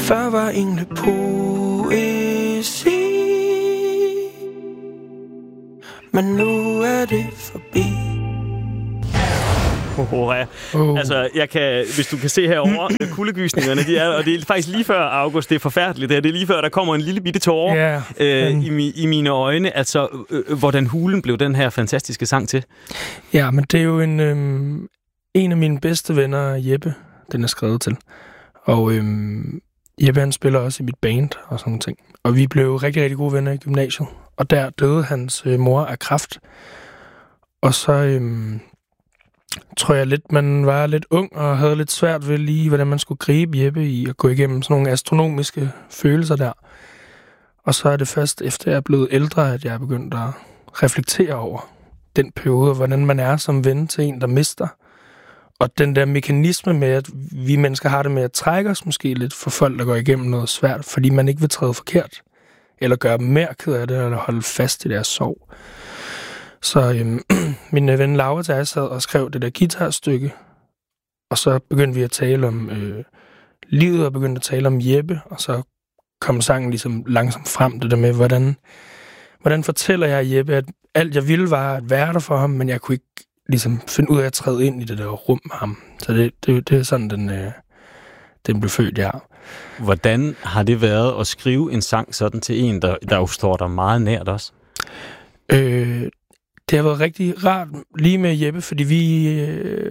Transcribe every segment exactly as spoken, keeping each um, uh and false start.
Før var engle poesi, men nu er det forbi. Oh, ja. oh. Altså, jeg kan, hvis du kan se herovre, kuldegysningerne, de er, og det er faktisk lige før august, det er forfærdeligt, det er, det er lige før, der kommer en lille bitte tåre yeah. øh, mm. i, i mine øjne. Altså, øh, hvordan Hulen blev den her fantastiske sang til? Ja, men det er jo en, øhm, en af mine bedste venner, Jeppe, den er skrevet til. Og øhm, Jeppe, han spiller også i mit band og sådan nogle ting. Og vi blev rigtig, rigtig gode venner i gymnasiet. Og der døde hans øh, mor af kræft. Og så øhm, tror jeg lidt, man var lidt ung og havde lidt svært ved lige, hvordan man skulle gribe Jeppe i at gå igennem sådan nogle astronomiske følelser der. Og så er det først efter jeg er blevet ældre, at jeg er begyndt at reflektere over den periode, hvordan man er som ven til en, der mister. Og den der mekanisme med, at vi mennesker har det med at trække os måske lidt for folk, der går igennem noget svært, fordi man ikke vil træde forkert, eller gøre dem mere ked af det, eller holde fast i deres sorg. Så øhm, min ven Laura og jeg sad og skrev det der guitarstykke, og så begyndte vi at tale om øh, livet, og begyndte at tale om Jeppe, og så kom sangen ligesom langsomt frem, det der med, hvordan, hvordan fortæller jeg Jeppe, at alt jeg ville var at være der for ham, men jeg kunne ikke ligesom finde ud af at træde ind i det der rum med ham. Så det, det, det er sådan, den, øh, den blev født, ja. Hvordan har det været at skrive en sang sådan til en, der, der jo står der meget nært også? Øh, det har været rigtig rart lige med Jeppe, fordi vi, øh,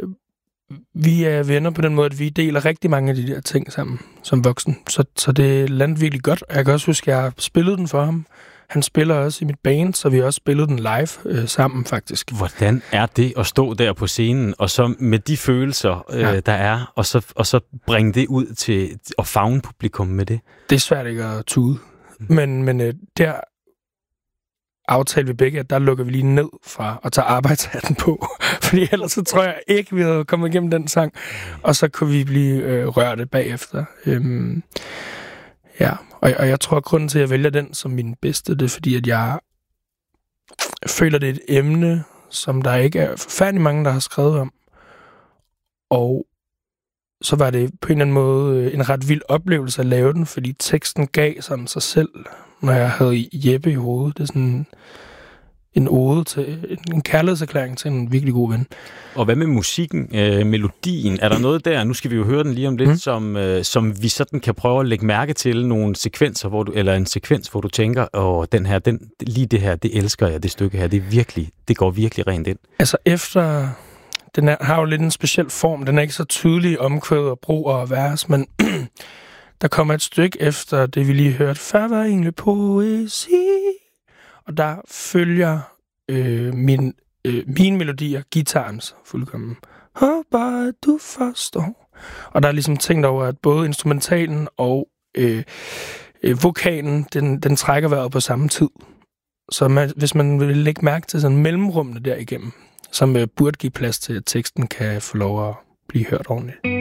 vi er venner på den måde, at vi deler rigtig mange af de der ting sammen som voksen. Så, så det landede virkelig godt. Jeg kan også huske, at jeg har spillet den for ham. Han spiller også i mit band, så vi har også spillet den live øh, sammen, faktisk. Hvordan er det at stå der på scenen, og så med de følelser, øh, ja. der er, og så, og så bringe det ud til at favne publikum med det? Det er svært ikke at tude. Mm. Men, men øh, der aftalte vi begge, at der lukker vi lige ned fra at tage arbejdshatten på. Fordi ellers så tror jeg ikke, vi havde kommet igennem den sang. Og så kunne vi blive øh, rørte bagefter. Øhm, ja, og, og jeg tror, at grunden til, at jeg vælger den som min bedste, det er fordi, at jeg føler, det er et emne, som der ikke er forfærdelig mange, der har skrevet om. Og så var det på en eller anden måde en ret vild oplevelse at lave den, fordi teksten gav sådan sig selv, når jeg havde Jeppe i hovedet. Det er sådan en ode til, en kærlighedserklæring til en virkelig god ven. Og hvad med musikken, øh, melodien? Er der noget der, nu skal vi jo høre den lige om lidt, mm. som, øh, som vi sådan kan prøve at lægge mærke til nogle sekvenser, hvor du, eller en sekvens, hvor du tænker, åh, den her, den, lige det her, det elsker jeg, det stykke her, det er virkelig, det går virkelig rent ind. Altså efter, den er, har jo lidt en speciel form, den er ikke så tydelig omkvæd og brug og vers, men der kommer et stykke efter det, vi lige hørte, før var engle poesi, og der følger øh, min, øh, mine melodier, guitarens fuldkommen. Håber, at du forstår. Og der er ligesom tænkt over, at både instrumentalen og øh, øh, vokalen, den, den trækker vejret på samme tid. Så man, hvis man vil lægge mærke til sådan mellemrummene derigennem, som øh, burde give plads til, at teksten kan få lov at blive hørt ordentligt.